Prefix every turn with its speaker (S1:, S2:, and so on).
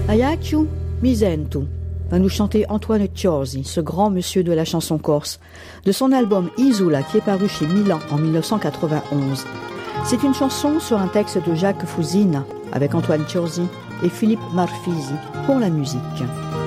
S1: Ajaccio mi sento va nous chanter Antoine Ciosi, ce grand monsieur de la chanson corse, de son album Isola qui est paru chez Milan en 1991. C'est une chanson sur un texte de Jacques Fusina avec Antoine Ciosi et Philippe Marfisi pour la musique.